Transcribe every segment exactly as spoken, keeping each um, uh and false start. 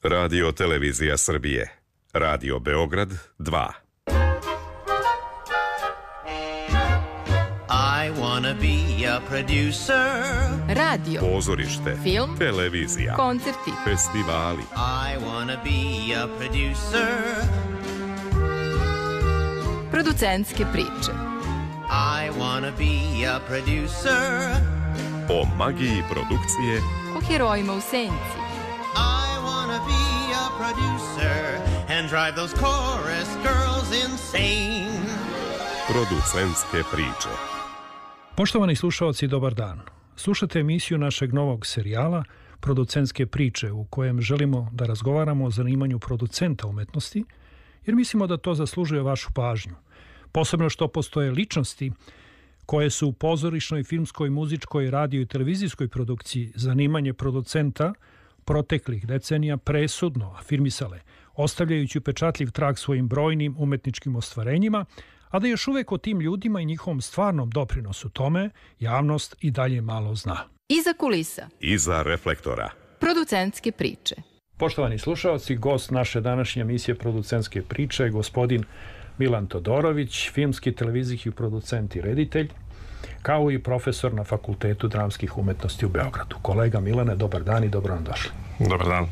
Radio Televizija Srbije. Radio Beograd dva. I wanna be a producer. Radio, Pozorište, film, televizija, koncerti, festivali. I wanna be a producer. Producentske priče. I wanna be a producer. O magiji produkcije, O herojima u senci. I wanna be a producer and drive those chorus girls insane. producentske priče. Poštovani slušaoci, dobar dan. Slušate emisiju našeg novog serijala Producentske priče, u kojem želimo da razgovaramo o zanimanju producenta umetnosti, jer mislimo da to zaslužuje vašu pažnju. Posebno što postoje ličnosti koje su u pozorišnoj, filmskoj, muzičkoj, radio i televizijskoj produkciji zanimanje producenta proteklih decenija presudno afirmisale, ostavljajući upečatljiv trag svojim brojnim umetničkim ostvarenjima, a da još uvek o tim ljudima i njihovom stvarnom doprinosu tome javnost i dalje malo zna. Iza kulisa. Iza reflektora. Producentske priče. Poštovani slušaoci, gost naše današnje emisije Producentske priče je gospodin Milan Todorović, filmski, televizijski producent i reditelj, kao i profesor na Fakultetu dramskih umetnosti u Beogradu. Kolega Milane, dobar dan i dobro nam došli. Dobar dan.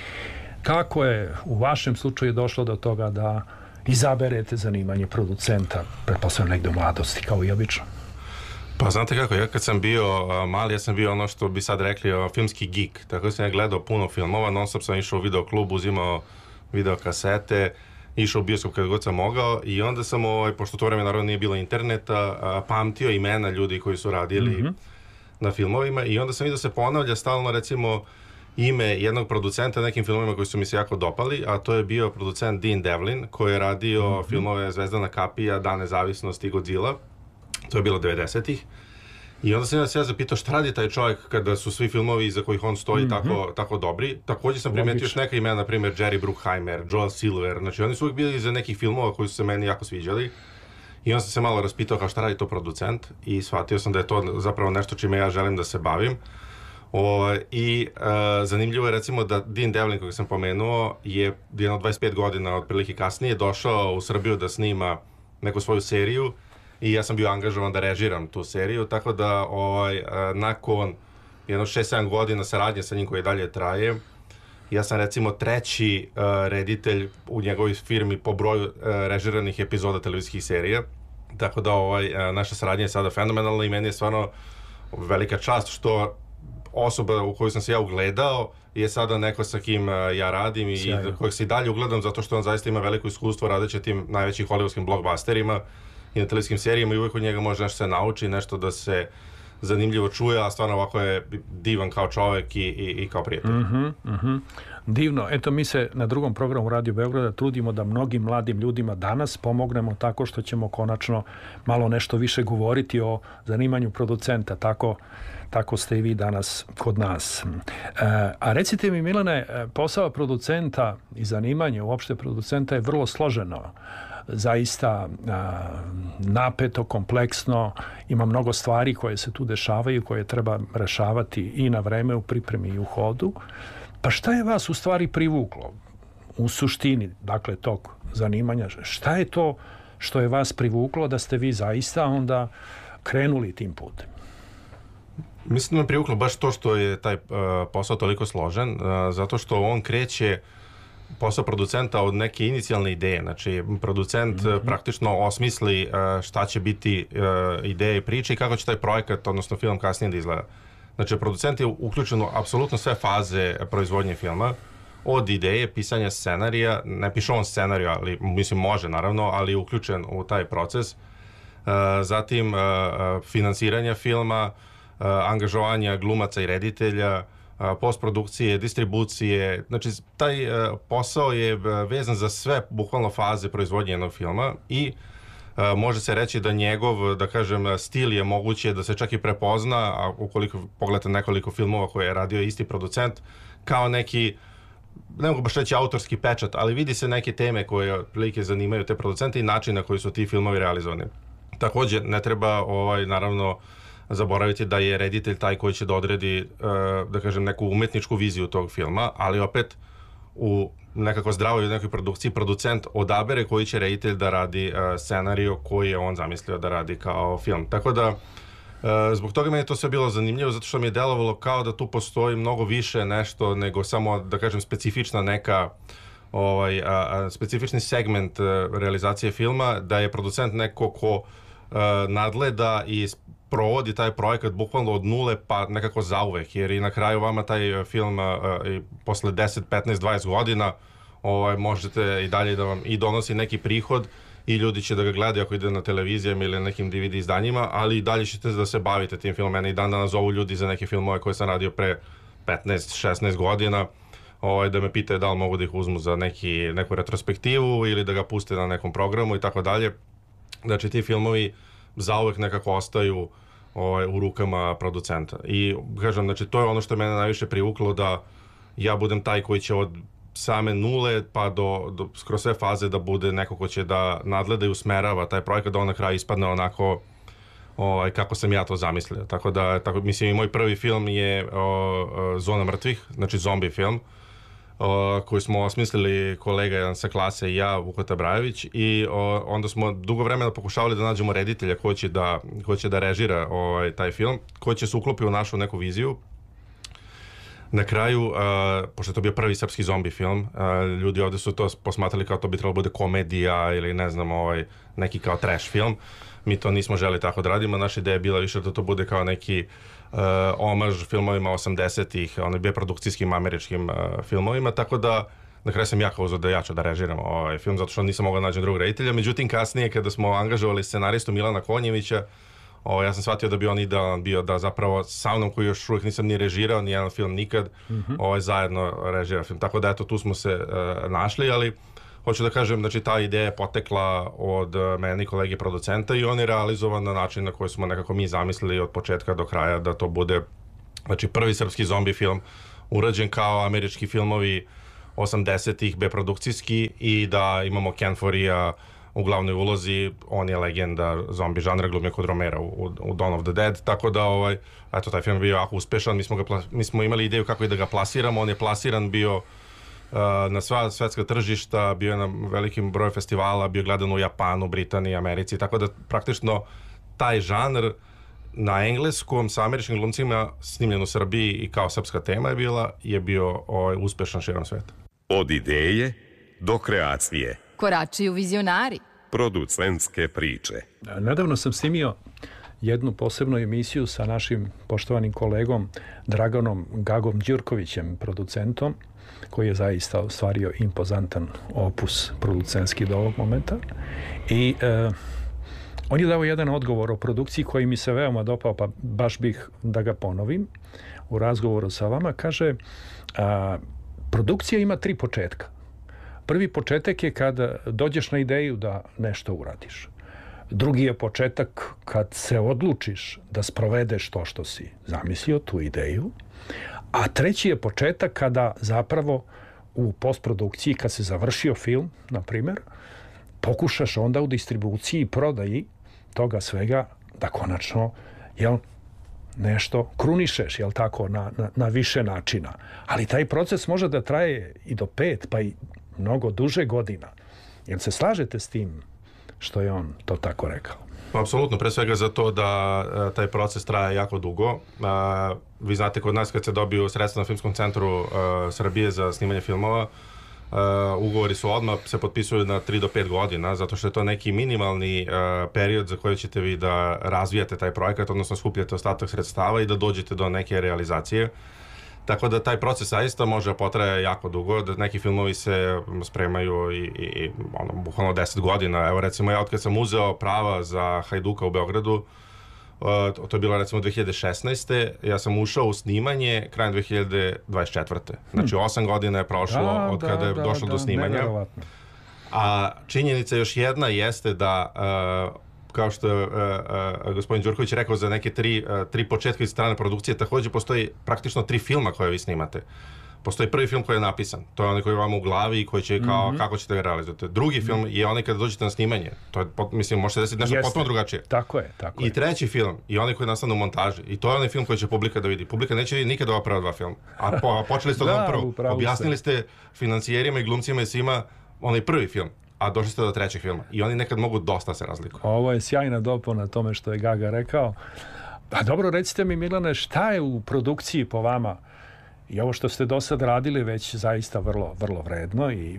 Kako je u vašem slučaju došlo do toga da izaberete zanimanje producenta, pretpostavljam negde u mladosti, kao i obično? Pa znate kako, ja kad sam bio mali, ja sam bio ono što bi sad rekli filmski geek, tako da sam ja gledao puno filmova, non stop sam išao u videoklub, uzimao videokasete, išao u bioskop kada god sam mogao i onda sam, ovaj, pošto to vreme naravno nije bilo interneta, pamtio imena ljudi koji su radili mm-hmm. na filmovima i onda sam vidio da se ponavlja stalno recimo ime jednog producenta na nekim filmovima koji su mi se jako dopali, a to je bio producent Dean Devlin koji je radio mm-hmm. filmove Zvezdana kapija, Dan nezavisnosti i Godzilla. To je bilo devedesetih. I onda sam ja se ja zapitao šta radi taj čovjek kada su svi filmovi iza kojih on stoji mm-hmm. tako, tako dobri. Također sam primetio još neka imena, na primjer Jerry Bruckheimer, Joel Silver. Znači oni su uvijek bili iza nekih filmova koji su se meni jako sviđali. I onda sam se malo raspitao kao šta radi to producent i shvatio sam da je to zapravo nešto čime ja želim da se bavim. O, I uh, zanimljivo je recimo da Dean Devlin, kojeg sam pomenuo, je jedno dvadeset pet godina otprilike kasnije došao u Srbiju da snima neku svoju seriju i ja sam bio angažovan da režiram tu seriju, tako da ovaj, uh, nakon jedno šest sedam godina saradnje sa njim koji dalje traje, ja sam recimo treći uh, reditelj u njegovoj firmi po broju uh, režiranih epizoda televizijskih serija, tako da ovaj, uh, naša saradnja je sada fenomenalna i meni je stvarno velika čast što osoba u koju sam se ja ugledao je sada neko sa kim uh, ja radim i Sjajno. Kojeg se i dalje ugledam zato što on zaista ima veliko iskustvo radeći tim najvećim hollywoodskim blockbusterima i na televizijskim serijama i uvijek od njega može nešto se nauči, nešto da se zanimljivo čuje, a stvarno ovako je divan kao čovjek i, i, i kao prijatelj. Mm-hmm, mm-hmm. Divno. Eto, mi se na drugom programu Radio Beograda trudimo da mnogim mladim ljudima danas pomognemo tako što ćemo konačno malo nešto više govoriti o zanimanju producenta. Tako, tako ste i vi danas kod nas. E, a recite mi, Milane, posao producenta i zanimanje uopšte producenta je vrlo složeno. Zaista a, napeto, kompleksno, ima mnogo stvari koje se tu dešavaju, koje treba rešavati i na vreme, u pripremi i u hodu. Pa šta je vas u stvari privuklo u suštini, dakle, tog zanimanja? Šta je to što je vas privuklo da ste vi zaista onda krenuli tim putem? Mislim da me privuklo baš to što je taj uh, posao toliko složen, uh, zato što on kreće posao producenta od neke inicijalne ideje. Znači, producent mm-hmm. praktično osmisli uh, šta će biti uh, ideje i priče i kako će taj projekat, odnosno film, kasnije da izgleda. Znači, producent je uključen u apsolutno sve faze proizvodnje filma, od ideje, pisanja scenarija, ne piše on scenariju, ali mislim može naravno, ali je uključen u taj proces. Uh, zatim, uh, finansiranja filma, uh, angažovanja glumaca i reditelja, postprodukcije, distribucije, znači taj uh, posao je vezan za sve bukvalno faze proizvodnje jednog filma i uh, može se reći da njegov, da kažem, stil je moguće da se čak i prepozna, a ukoliko pogledate nekoliko filmova koje je radio isti producent, kao neki, ne mogu baš reći autorski pečat, ali vidi se neke teme koje prilike zanimaju te producente i način na koji su ti filmovi realizovani. Također, ne treba, ovaj, naravno, zaboraviti da je reditelj taj koji će da odredi, da kažem, neku umetničku viziju tog filma, ali opet u nekako zdravoj nekoj produkciji producent odabere koji će reditelj da radi uh, scenariju koji je on zamislio da radi kao film. Tako da, uh, zbog toga meni je to sve bilo zanimljivo, zato što mi je delovalo kao da tu postoji mnogo više nešto nego samo, da kažem, specifična neka ovaj, a, a, specifični segment a, realizacije filma, da je producent neko ko a, nadgleda i provodi taj projekat bukvalno od nule pa nekako zauvek, jer i na kraju vama taj film a, a, i posle deset, petnaest, dvadeset godina ovaj, možete i dalje da vam i donosi neki prihod i ljudi će da ga gledaju ako ide na televizijama ili na nekim D V D izdanjima, ali i dalje ćete da se bavite tim filmom. Mene i dan danas zovu ljudi za neke filmove koje sam radio pre petnaest, šesnaest godina, ovaj, da me pitaju da li mogu da ih uzmu za neki, neku retrospektivu ili da ga puste na nekom programu i tako dalje. Znači ti filmovi zauvek nekako ostaju ovaj, u rukama producenta. I kažem, znači to je ono što je mene najviše privuklo, da ja budem taj koji će od same nule pa do, do skroz sve faze da bude neko ko će da nadgleda i usmerava taj projekat, da on na kraju ispadne onako ovaj, kako sam ja to zamislio. Tako da, tako, mislim, i moj prvi film je o, o, Zona mrtvih, znači zombi film, o, koji smo osmislili kolega jedan sa klase i ja, Vukota Brajević, i o, onda smo dugo vremena pokušavali da nađemo reditelja koji će da, koji će da režira ovaj, taj film, koji će se uklopiti u našu neku viziju. Na kraju, uh, pošto je to bio prvi srpski zombi film, uh, ljudi ovde su to posmatrali kao to bi trebalo bude komedija ili ne znam, ovaj, neki kao trash film. Mi to nismo želi tako da radimo. Naša ideja je bila više da to bude kao neki uh, omaž filmovima osamdesetih, ono bio produkcijskim američkim uh, filmovima, tako da na kraju sam ja kao uzeo da ja ću da režiram ovaj film, zato što nisam mogao da nađem drugog reditelja. Međutim, kasnije kada smo angažovali scenaristu Milana Konjevića, O, ja sam shvatio da bi on idealan bio da zapravo sa mnom koji još uvijek nisam ni režirao, ni jedan film nikad, mm-hmm. ovaj, zajedno režira film. Tako da eto, tu smo se uh, našli, ali hoću da kažem, znači ta ideja je potekla od uh, mene i kolege producenta i on je realizovan na način na koji smo nekako mi zamislili od početka do kraja, da to bude, znači, prvi srpski zombi film urađen kao američki filmovi osamdesetih, B-produkcijski, i da imamo Ken Foree u glavnoj ulozi. On je legenda zombi žanra, glumio kod Romera u, u Dawn of the Dead, tako da ovaj, eto, taj film je bio jako uspešan. Mi smo, ga, mi smo imali ideju kako je da ga plasiramo. On je plasiran bio uh, na sva svetska tržišta, bio je na velikim broju festivala, bio gledan u Japanu, Britaniji, Americi, tako da praktično taj žanr na engleskom sa američkim glumcima snimljen u Srbiji i kao srpska tema je bila, je bio ovaj, uspešan širom sveta. Od ideje do kreacije. Koračaju vizionari. Producentske priče. Nedavno sam snimio jednu posebnu emisiju sa našim poštovanim kolegom Draganom Gagom Đurkovićem, producentom, koji je zaista ostvario impozantan opus producentski do ovog momenta. I e, on je dao jedan odgovor o produkciji koji mi se veoma dopao, pa baš bih da ga ponovim u razgovoru sa vama. Kaže, a, produkcija ima tri početka. Prvi početak je kada dođeš na ideju da nešto uradiš. Drugi je početak kad se odlučiš da sprovedeš to što si zamislio, tu ideju. A treći je početak kada zapravo u postprodukciji, kad se završio film, na primjer, pokušaš onda u distribuciji i prodaji toga svega da konačno, jel, nešto krunišeš, jel tako, na, na, na više načina. Ali taj proces može da traje i do pet, pa i mnogo duže godina. Jel se slažete s tim što je on to tako rekao? Apsolutno, pre svega zato da uh, taj proces traje jako dugo. Uh, vi znate, kod nas kad se dobiju sredstva na Filmskom centru uh, Srbije za snimanje filmova, uh, ugovori su odmah se potpisuju na tri do pet godina, zato što je to neki minimalni uh, period za koji ćete vi da razvijate taj projekat, odnosno skupljate ostatak sredstava i da dođete do neke realizacije. Tako da taj proces zaista može potraje jako dugo, da neki filmovi se spremaju i, i ono, bukvalno deset godina. Evo recimo ja od kad sam uzeo prava za Hajduka u Beogradu, uh, to je bilo recimo dve hiljade šesnaeste. Ja sam ušao u snimanje krajem dve hiljade dvadeset četvrte. Znači osam godina je prošlo da, od kada da, je došlo da, do snimanja. A činjenica još jedna jeste da uh, kao što je uh, uh, gospodin Đurković rekao, za neke tri, uh, tri početka iz strane produkcije takođe postoji praktično tri filma koje vi snimate. Postoji prvi film koji je napisan, to je onaj koji je vama u glavi i koji će kao, Mhm. kako ćete ga realizovati. Drugi film je onaj kada dođete na snimanje, to je, pot- mislim, može se desiti nešto Jeste. potpuno drugačije. Tako je, tako I je. treći film je onaj koji nastane u montaži. I to je onaj film koji će publika da vidi. Publika neće vidjeti nikada ova prva dva filma. A, po, a počeli ste od Da, onog prvog. upravo Objasnili ste financijerima i glumcima i svima onaj prvi film. A došli ste do trećeg filma. I oni nekad mogu dosta se razlikuju. Ovo je sjajna dopuna tome što je Gaga rekao. A dobro, recite mi, Milane, šta je u produkciji po vama? I ovo što ste do sad radili već zaista vrlo, vrlo vredno i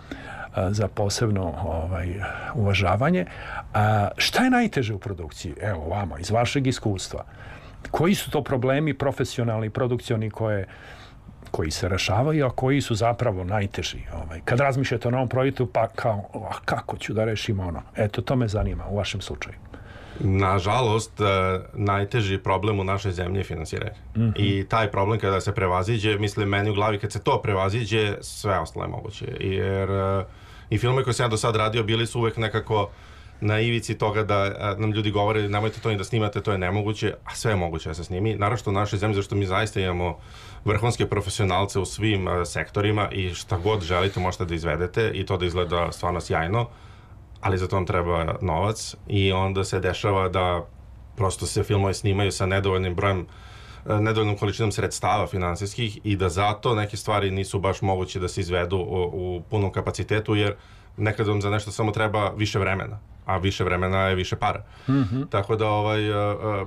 a, za posebno ovaj, uvažavanje. A, šta je najteže u produkciji? Evo vama, iz vašeg iskustva. Koji su to problemi profesionalni, produkcioni koje koji se rešavaju, a koji su zapravo najteži. Ovaj. Kad razmišljate o novom projektu, pa kao, a kako ću da rešim ono? Eto, to me zanima u vašem slučaju. Nažalost, e, najteži problem u našoj zemlji je finansiranje. Mm-hmm. I taj problem kada se prevaziđe, mislim meni u glavi, kad se to prevaziđe, sve ostalo je moguće. Jer e, i filme koje sam ja do sad radio bili su uvek nekako na ivici toga da a, nam ljudi govore nemojte to ni da snimate, to je nemoguće, a sve je moguće da se snimi. Naravno u našoj zemlji, zašto mi zaista imamo vrhunske profesionalce u svim a, sektorima i šta god želite možete da izvedete i to da izgleda stvarno sjajno, ali za to vam treba novac i onda se dešava da prosto se filmovi snimaju sa nedovoljnim brojem nedovoljnom količinom sredstava finansijskih i da zato neke stvari nisu baš moguće da se izvedu u, u punom kapacitetu jer nekad vam za nešto samo treba više vremena, a više vremena je više para. Mm-hmm. Tako da ovaj, uh, uh,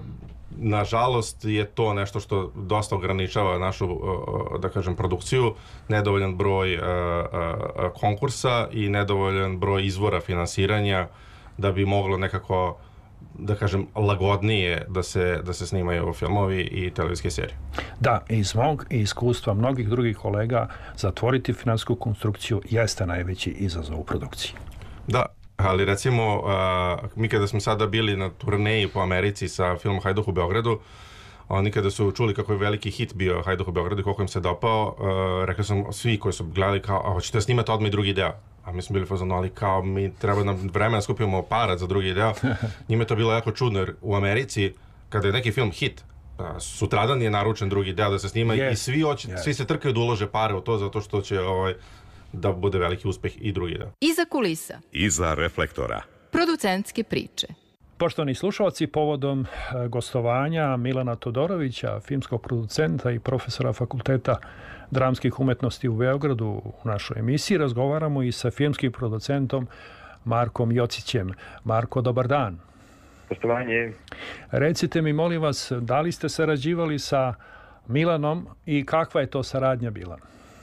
nažalost je to nešto što dosta ograničava našu, uh, da kažem, produkciju, nedovoljan broj uh, uh, konkursa i nedovoljan broj izvora finansiranja da bi moglo nekako, da kažem, lagodnije da se, da se snimaju filmovi i televizijske serije. Da, iz mog iskustva mnogih drugih kolega zatvoriti finansijsku konstrukciju jeste najveći izazov u produkciji. Da, ali recimo uh, mi kada smo sada bili na turneji po Americi sa filmom Hajduh u Beogradu, oni kada su čuli kako je veliki hit bio Hajduh u Beogradu i koliko im se dopao, uh, rekli sam svi koji su gledali kao, a hoćete snimati odmah i drugi deo? A mi smo bili fazonu, ali kao mi treba nam vremena skupimo para za drugi deo. Njima je to bilo jako čudno jer u Americi kada je neki film hit, sutradan je naručen drugi deo da se snima yes. i svi, hoće, yes. svi se trkaju da ulože pare u to zato što će ovaj, da bude veliki uspeh i drugi deo. Iza kulisa. Iza reflektora. Producentske priče. Poštovani slušalci, povodom gostovanja Milana Todorovića, filmskog producenta i profesora Fakulteta dramskih umetnosti u Beogradu u našoj emisiji, razgovaramo i sa filmskim producentom Markom Jocićem. Marko, dobar dan. Poštovanje. Recite mi, molim vas, da li ste sarađivali sa Milanom i kakva je to saradnja bila?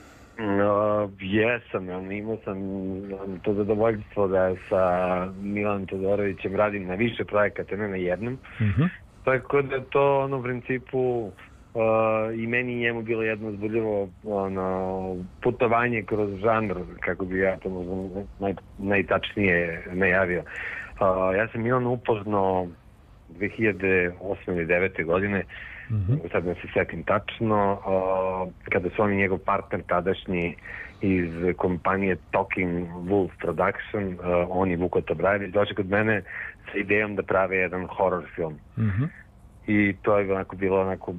Uh, jesam, imao sam to zadovoljstvo da sa Milanom Todorovićem radim na više projekata, ne na jednom. Uh-huh. Tako da to ono, u principu uh, i meni i njemu bilo jedno uzbudljivo ono, putovanje kroz žanr, kako bi ja to možda naj, najtačnije najavio. Uh, ja sam Milan upoznao dve hiljade osme ili devete godine, mm-hmm. sad ne se setim tačno, uh, kada su oni njegov partner tadašnji iz kompanije Talking Wolf Production, uh, on i Vuko Tobrajević, došli kod mene sa idejom da prave jedan horror film. Mm-hmm. I to je onako bilo onako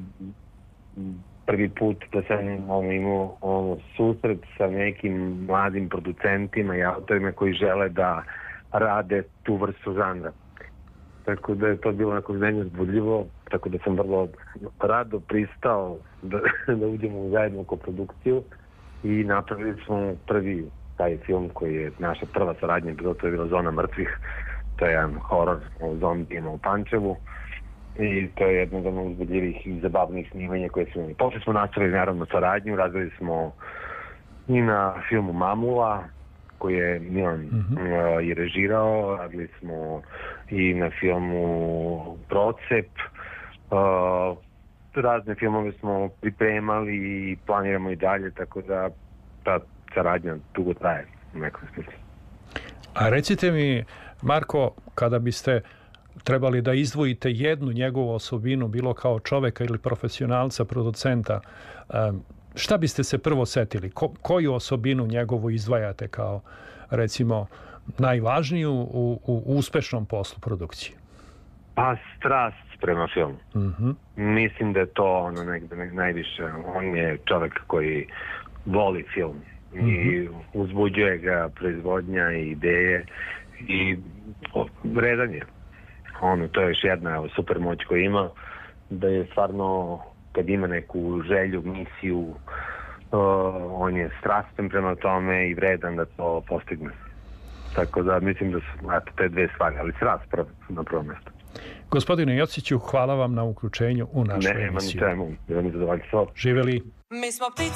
prvi put da sam ono, imao ono, susret sa nekim mladim producentima i autorima koji žele da rade tu vrstu žanra. Tako da je to bilo onako meni uzbudljivo, tako da sam vrlo rado pristao da, da uđemo u zajednu koprodukciju i napravili smo prvi taj film koji je naša prva saradnja bila, to je bila Zona mrtvih, to je jedan horor o zombijima u Pančevu i to je jedno od uzbudljivih i zabavnih snimanja koje smo imali. Posle smo nastavili naravno saradnju, radili smo i na filmu Mamula, koji je Milan mm-hmm. uh, i režirao, radili smo i na filmu Procep, uh, razne filmove smo pripremali i planiramo i dalje, tako da ta saradnja dugo traje u nekom smislu. A recite mi, Marko, kada biste trebali da izdvojite jednu njegovu osobinu, bilo kao čoveka ili profesionalca, producenta, um, šta biste se prvo setili? Ko, koju osobinu njegovu izdvajate kao, recimo, najvažniju u, u uspešnom poslu produkcije? Pa strast prema filmu. Mm-hmm. Mislim da je to ono negde najviše. On je čovjek koji voli film i uzbuđuje ga proizvodnja i ideje i vredan je. Ono, to je još jedna super moć koju ima, da je stvarno, kad ima neku želju, misiju, uh, on je strastan prema tome i vredan da to postigne. Tako da mislim da su eto, te dve stvari, ali strast prv, na prvom mjestu. Gospodine Jociću, hvala vam na uključenju u našu ne, emisiju. Ne, nema ni čemu, bilo mi zadovoljstvo. Živeli. Mi smo ptice.